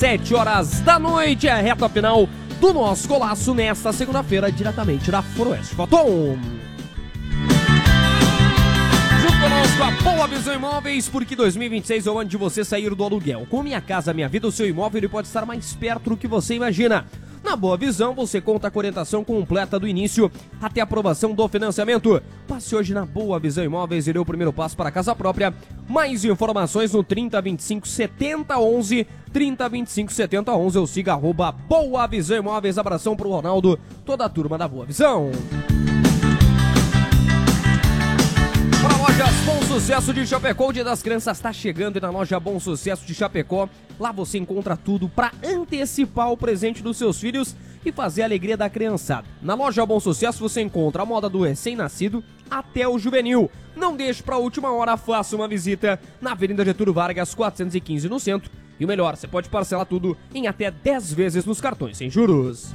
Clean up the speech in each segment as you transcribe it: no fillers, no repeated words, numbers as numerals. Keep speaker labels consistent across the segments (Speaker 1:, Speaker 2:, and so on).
Speaker 1: 7 horas da noite, é a reta final do nosso golaço nesta segunda-feira, diretamente da Foroeste Foton. Junto conosco a Boa Visão Imóveis, porque 2026 é o ano de você sair do aluguel. Com Minha Casa Minha Vida, o seu imóvel ele pode estar mais perto do que você imagina. Na Boa Visão, você conta com a orientação completa do início até a aprovação do financiamento. Passe hoje na Boa Visão Imóveis e dê o primeiro passo para a casa própria. Mais informações no 3025 7011, 3025 7011, ou siga @Boa Visão Imóveis. Abração pro Ronaldo, toda a turma da Boa Visão. Para a loja Bom Sucesso de Chapecó, o Dia das Crianças está chegando e na loja Bom Sucesso de Chapecó, lá você encontra tudo para antecipar o presente dos seus filhos e fazer a alegria da criançada. Na loja Bom Sucesso você encontra a moda do recém-nascido até o juvenil. Não deixe para a última hora, faça uma visita na Avenida Getúlio Vargas, 415 no centro. E o melhor, você pode parcelar tudo em até 10 vezes nos cartões sem juros.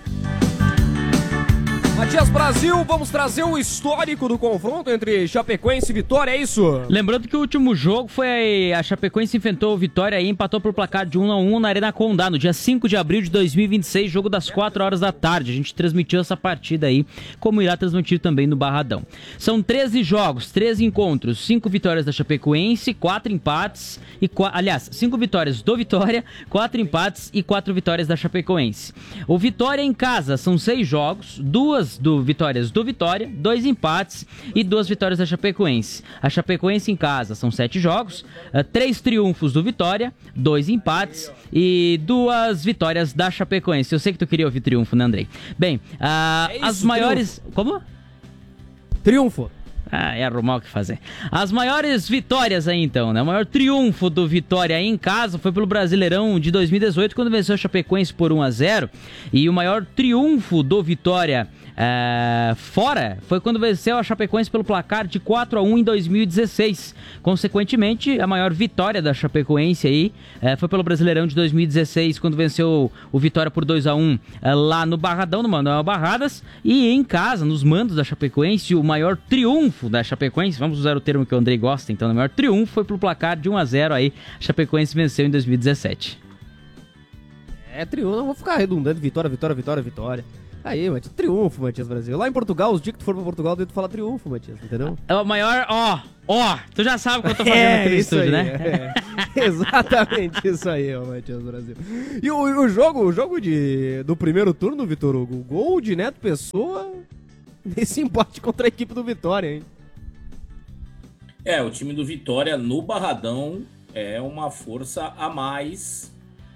Speaker 1: Matias Brasil, vamos trazer o histórico do confronto entre Chapecoense e Vitória, é isso?
Speaker 2: Lembrando que o último jogo foi a Chapecoense enfrentou o Vitória e empatou por placar de 1-1 na Arena Condá, no dia 5 de abril de 2026, jogo das 4 horas da tarde. A gente transmitiu essa partida aí, como irá transmitir também no Barradão. São 13 jogos, 13 encontros, 5 vitórias da Chapecoense, 4 empates, 5 vitórias do Vitória, 4 empates e 4 vitórias da Chapecoense. O Vitória em casa são 6 jogos, 2 vitórias do Vitória, 2 empates e 2 vitórias da Chapecoense. A Chapecoense em casa são 7 jogos, 3 triunfos do Vitória, 2 empates e 2 vitórias da Chapecoense. Eu sei que tu queria ouvir triunfo, né, Andrei? Bem, as maiores... Triunfo. Como?
Speaker 1: Triunfo.
Speaker 2: É arrumar o que fazer. As maiores vitórias aí então, né? O maior triunfo do Vitória em casa foi pelo Brasileirão de 2018, quando venceu a Chapecoense por 1-0. E o maior triunfo do Vitória fora foi quando venceu a Chapecoense pelo placar de 4-1 em 2016. Consequentemente, a maior vitória da Chapecoense aí foi pelo Brasileirão de 2016, quando venceu o Vitória por 2-1 lá no Barradão, no Manuel Barradas. E em casa, nos mandos da Chapecoense, o maior triunfo da Chapecoense, vamos usar o termo que o Andrei gosta, então, o maior triunfo foi pelo placar de 1-0 aí, a Chapecoense venceu em 2017.
Speaker 1: Triunfo, não vou ficar redundando, vitória. Aí, Matias, triunfo, Matias Brasil. Lá em Portugal, os dias que tu for pra Portugal, tu fala triunfo, Matias, entendeu?
Speaker 2: É o maior, tu já sabe o que eu tô fazendo aqui no estúdio, aí, né?
Speaker 1: Exatamente isso aí, Matias Brasil. E o jogo do primeiro turno, Vitor Hugo, o gol de Neto Pessoa nesse empate contra a equipe do Vitória, hein?
Speaker 3: O time do Vitória no Barradão é uma força a mais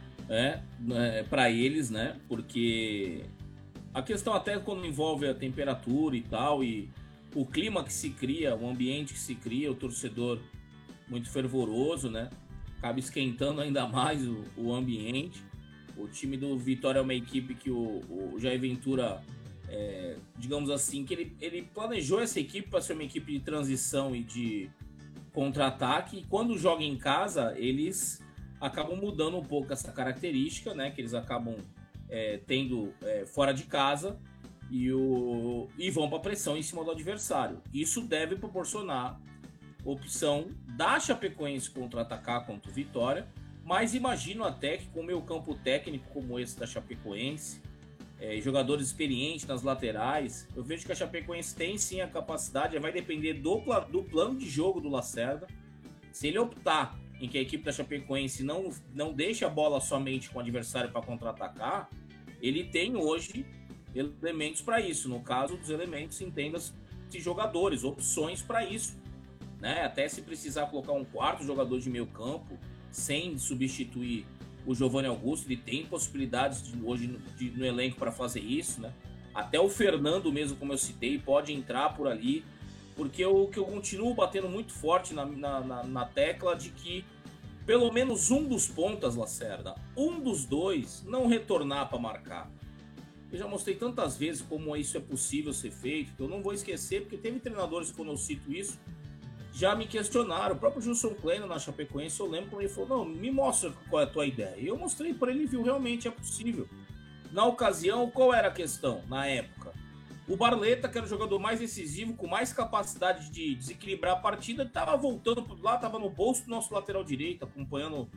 Speaker 3: para eles, né? Porque a questão até quando envolve a temperatura e tal, e o clima que se cria, o ambiente que se cria, o torcedor muito fervoroso, né? Acaba esquentando ainda mais o ambiente. O time do Vitória é uma equipe que o Jair Ventura, digamos assim, que ele planejou essa equipe para ser uma equipe de transição e de contra-ataque. E quando joga em casa, eles acabam mudando um pouco essa característica, né? Que eles acabam tendo fora de casa e vão para pressão em cima do adversário. Isso deve proporcionar opção da Chapecoense contra-atacar contra o Vitória, mas imagino até que com o meio campo técnico como esse da Chapecoense, jogadores experientes nas laterais, eu vejo que a Chapecoense tem sim a capacidade, vai depender do plano de jogo do Lacerda. Se ele optar em que a equipe da Chapecoense não deixa a bola somente com o adversário para contra-atacar, ele tem hoje elementos para isso. No caso dos elementos, entenda-se jogadores, opções para isso, né? Até se precisar colocar um quarto jogador de meio campo, sem substituir o Giovanni Augusto, ele tem possibilidades hoje no elenco para fazer isso, né? Até o Fernando mesmo, como eu citei, pode entrar por ali, porque eu continuo batendo muito forte na tecla de que pelo menos um dos pontas, Lacerda, um dos dois, não retornar para marcar. Eu já mostrei tantas vezes como isso é possível ser feito, que eu não vou esquecer, porque teve treinadores, quando eu cito isso, já me questionaram. O próprio Gilson Kleina na Chapecoense, eu lembro quando ele falou, não, me mostra qual é a tua ideia. E eu mostrei para ele e viu, realmente é possível. Na ocasião, qual era a questão na época? O Barleta, que era o jogador mais decisivo, com mais capacidade de desequilibrar a partida, estava voltando lá, estava no bolso do nosso lateral direito, acompanhando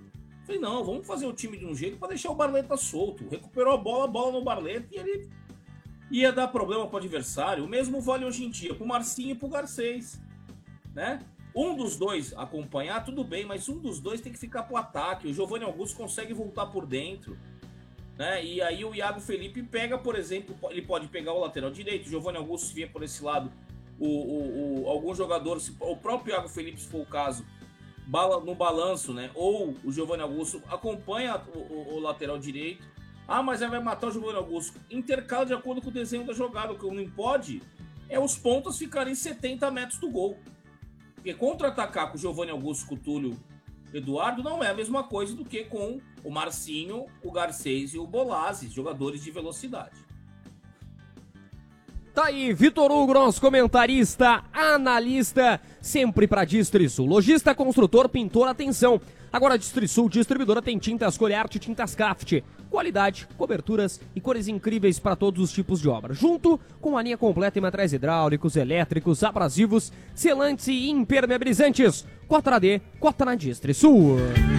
Speaker 3: Falei, não, vamos fazer o time de um jeito para deixar o Barleta solto. Recuperou a bola no Barleta e ele ia dar problema pro adversário. O mesmo vale hoje em dia pro Marcinho e pro Garcês, né? Um dos dois acompanhar, tudo bem, mas um dos dois tem que ficar pro ataque. O Giovanni Augusto consegue voltar por dentro, né? E aí o Iago Felipe pega, por exemplo, ele pode pegar o lateral direito, o Giovanni Augusto se vier por esse lado, algum jogador, o próprio Iago Felipe, se for o caso, no balanço, né? Ou o Giovanni Augusto acompanha o lateral direito. Ah, mas aí vai matar o Giovanni Augusto. Intercala de acordo com o desenho da jogada. O que não pode é os pontas ficarem 70 metros do gol. Porque contra-atacar com o Giovanni Augusto, com o Túlio Eduardo não é a mesma coisa do que com o Marcinho, o Garcês e o Bolazzi, jogadores de velocidade.
Speaker 1: Tá aí, Vitor Hugo, nosso comentarista, analista, sempre pra Distrisul. Lojista, construtor, pintor, atenção. Agora a Distrisul, distribuidora, tem tintas Coliarte e tintas Craft. Qualidade, coberturas e cores incríveis para todos os tipos de obra. Junto com a linha completa em materiais hidráulicos, elétricos, abrasivos, selantes e impermeabilizantes. 4AD, cota na Distrisul.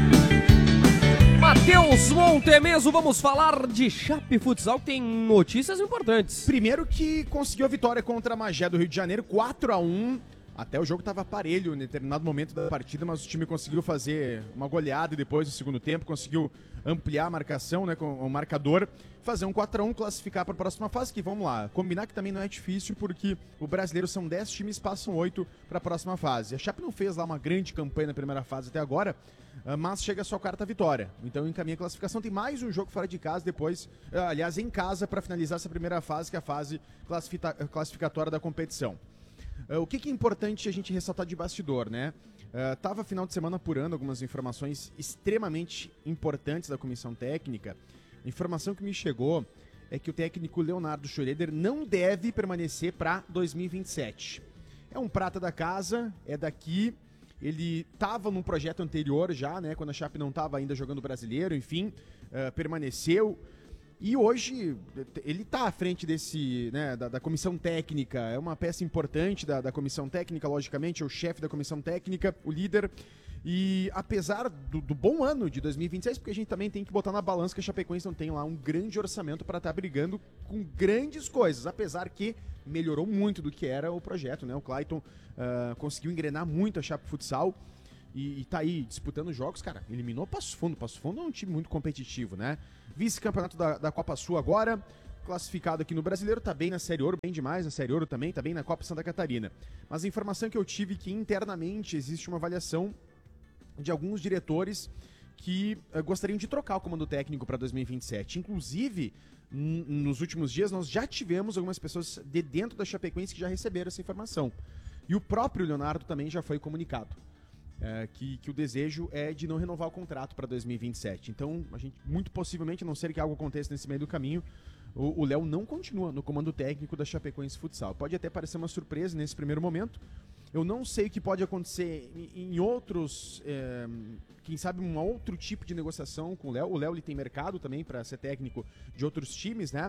Speaker 1: Matheus Montemeso, vamos falar de Chape Futsal, que tem notícias importantes.
Speaker 4: Primeiro que conseguiu a vitória contra a Magé do Rio de Janeiro, 4-1. Até o jogo estava parelho em determinado momento da partida, mas o time conseguiu fazer uma goleada e depois, no segundo tempo, conseguiu ampliar a marcação, né, com o marcador, fazer um 4-1, classificar para a próxima fase, que vamos lá, combinar que também não é difícil, porque o brasileiro são 10 times, passam 8 para a próxima fase. A Chape não fez lá uma grande campanha na primeira fase até agora, mas chega a sua quarta vitória. Então encaminha a classificação, tem mais um jogo fora de casa depois, aliás, em casa, para finalizar essa primeira fase, que é a fase classificatória da competição. O que é importante a gente ressaltar de bastidor, né? Tava final de semana apurando algumas informações extremamente importantes da comissão técnica. A informação que me chegou é que o técnico Leonardo Schroeder não deve permanecer para 2027. É um prata da casa, é daqui. Ele estava num projeto anterior já, né? Quando a Chape não estava ainda jogando brasileiro, enfim, permaneceu. E hoje ele está à frente desse, né, da comissão técnica, é uma peça importante da comissão técnica, logicamente, é o chefe da comissão técnica, o líder. E apesar do bom ano de 2026, porque a gente também tem que botar na balança que a Chapecoense não tem lá um grande orçamento para estar brigando com grandes coisas, apesar que melhorou muito do que era o projeto, né? O Clayton conseguiu engrenar muito a Chape Futsal. E tá aí disputando jogos, cara, eliminou Passo Fundo. Passo Fundo é um time muito competitivo, né? Vice-campeonato da Copa Sul agora, classificado aqui no Brasileiro, tá bem na Série Ouro, bem demais na Série Ouro também, tá bem na Copa Santa Catarina. Mas a informação que eu tive é que internamente existe uma avaliação de alguns diretores que gostariam de trocar o comando técnico para 2027. Inclusive, nos últimos dias, nós já tivemos algumas pessoas de dentro da Chapecoense que já receberam essa informação. E o próprio Leonardo também já foi comunicado. Que o desejo é de não renovar o contrato para 2027. Então, a gente, muito possivelmente, a não ser que algo aconteça nesse meio do caminho, o Léo não continua no comando técnico da Chapecoense Futsal. Pode até parecer uma surpresa nesse primeiro momento. Eu não sei o que pode acontecer em outros, quem sabe um outro tipo de negociação com o Léo. O Léo ele tem mercado também para ser técnico de outros times, né?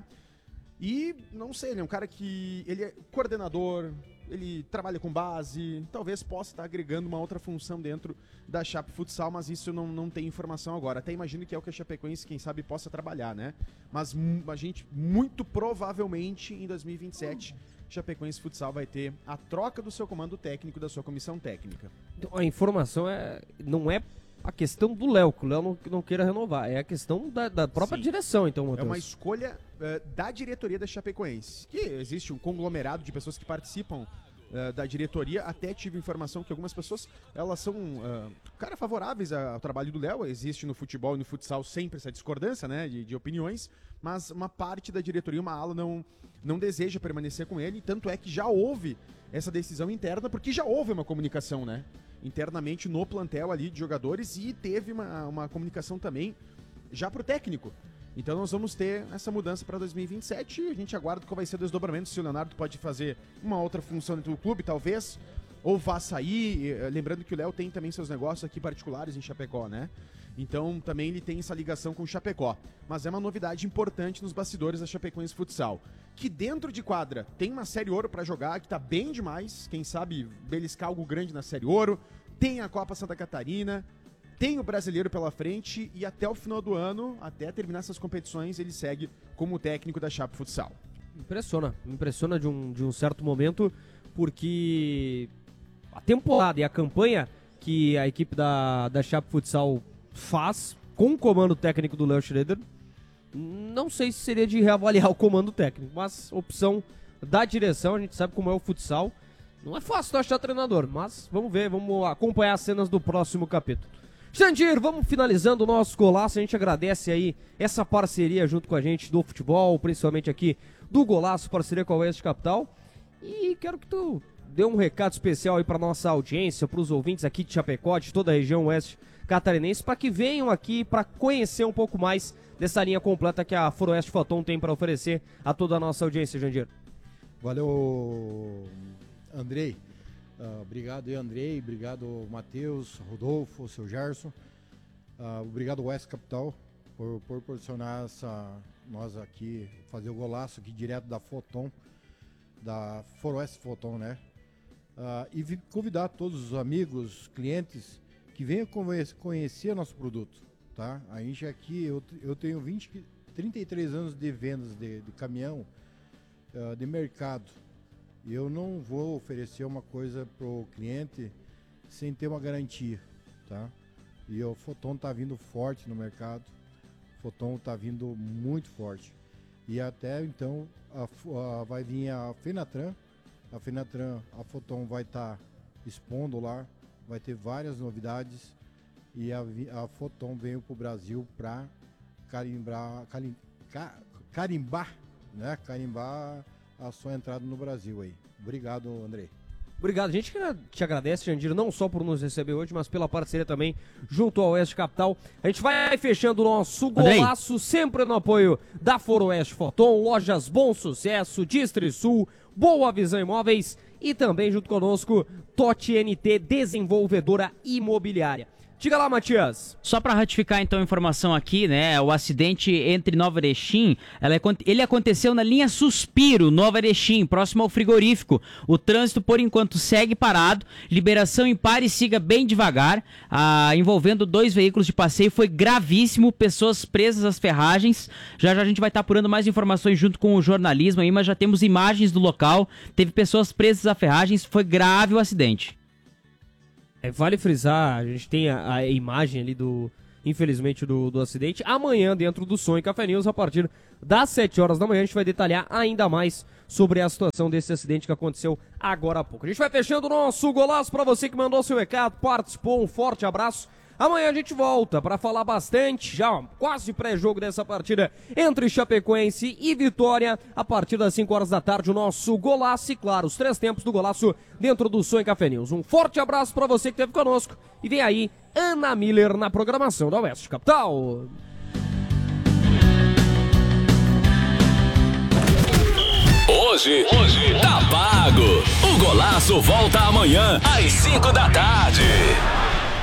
Speaker 4: E, não sei, ele é um cara que ele é coordenador, ele trabalha com base, talvez possa estar agregando uma outra função dentro da Chape Futsal, mas isso não tem informação agora. Até imagino que é o que a Chapecoense, quem sabe, possa trabalhar, né? Mas a gente, muito provavelmente, em 2027, Chapecoense Futsal vai ter a troca do seu comando técnico, da sua comissão técnica.
Speaker 1: A informação não é a questão do Léo, que o Léo não queira renovar, é a questão da própria direção, então, Matheus.
Speaker 4: É uma escolha da diretoria da Chapecoense, que existe um conglomerado de pessoas que participam da diretoria. Até tive informação que algumas pessoas, elas são favoráveis ao trabalho do Léo. Existe no futebol e no futsal sempre essa discordância, né, de opiniões, mas uma parte da diretoria, uma ala, não deseja permanecer com ele, tanto é que já houve essa decisão interna, porque já houve uma comunicação, né, internamente no plantel ali de jogadores, e teve uma comunicação também já pro técnico. Então nós vamos ter essa mudança para 2027 e a gente aguarda qual vai ser o desdobramento, se o Leonardo pode fazer uma outra função dentro do clube, talvez, ou vá sair. Lembrando que o Léo tem também seus negócios aqui particulares em Chapecó, né? Então também ele tem essa ligação com o Chapecó. Mas é uma novidade importante nos bastidores da Chapecoense Futsal, que dentro de quadra tem uma Série Ouro para jogar, que tá bem demais, quem sabe beliscar algo grande na Série Ouro, tem a Copa Santa Catarina. tem o brasileiro pela frente e até o final do ano, até terminar essas competições, ele segue como técnico da Chape Futsal.
Speaker 1: Impressiona de um certo momento, porque a temporada e a campanha que a equipe da Chape Futsal faz com o comando técnico do Léo Schroeder, não sei se seria de reavaliar o comando técnico, mas opção da direção, a gente sabe como é o futsal. Não é fácil achar treinador, mas vamos ver, vamos acompanhar as cenas do próximo capítulo. Jandir, vamos finalizando o nosso Golaço. A gente agradece aí essa parceria junto com a gente do futebol, principalmente aqui do Golaço, parceria com a Oeste Capital. E quero que tu dê um recado especial aí para nossa audiência, para os ouvintes aqui de Chapecó, de toda a região oeste catarinense, para que venham aqui para conhecer um pouco mais dessa linha completa que a Foroeste Foton tem para oferecer a toda a nossa audiência, Jandir.
Speaker 5: Valeu, Andrei. Obrigado aí, Andrei. Obrigado, Matheus, Rodolfo, seu Gerson. Obrigado, Oeste Capital, por proporcionar nós aqui, fazer o Golaço aqui direto da Foton, da Foroeste Foton, né? E convidar todos os amigos, clientes, que venham conhecer nosso produto, tá? A gente aqui, eu tenho 33 anos de vendas de caminhão, de mercado. E eu não vou oferecer uma coisa pro cliente sem ter uma garantia, tá? E o Foton tá vindo forte no mercado, o Foton tá vindo muito forte. E até então vai vir a Fenatran, a Foton vai estar expondo lá, vai ter várias novidades e a Foton veio pro Brasil para carimbar a sua entrada no Brasil aí. Obrigado, Andrei.
Speaker 1: Obrigado, a gente te agradece, Jandir, não só por nos receber hoje, mas pela parceria também junto ao Oeste Capital. A gente vai fechando o nosso Golaço, sempre no apoio da Foroeste Foton, Lojas Bom Sucesso, Distrisul, Boa Visão Imóveis e também junto conosco TOT NT, desenvolvedora imobiliária. Diga lá, Matias.
Speaker 2: Só para ratificar então a informação aqui, né, o acidente entre Nova Erechim, ele aconteceu na linha Suspiro, Nova Erechim, próximo ao frigorífico. O trânsito, por enquanto, segue parado, liberação em pare e siga bem devagar, envolvendo 2 veículos de passeio, foi gravíssimo, pessoas presas às ferragens. Já a gente vai estar apurando mais informações junto com o jornalismo aí, mas já temos imagens do local, teve pessoas presas às ferragens, foi grave o acidente.
Speaker 1: Vale frisar, a gente tem a imagem ali infelizmente, do acidente. Amanhã, dentro do Sonho Café News, a partir das 7 horas da manhã, a gente vai detalhar ainda mais sobre a situação desse acidente que aconteceu agora há pouco. A gente vai fechando o nosso Golaço para você que mandou seu recado, participou, um forte abraço. Amanhã a gente volta para falar bastante, já quase pré-jogo dessa partida entre Chapecoense e Vitória, a partir das 5 horas da tarde, o nosso Golaço e, claro, os 3 tempos do Golaço dentro do Sonho Café News. Um forte abraço para você que esteve conosco e vem aí Ana Miller na programação da Oeste Capital.
Speaker 6: Hoje tá pago. O Golaço volta amanhã às 5 da tarde.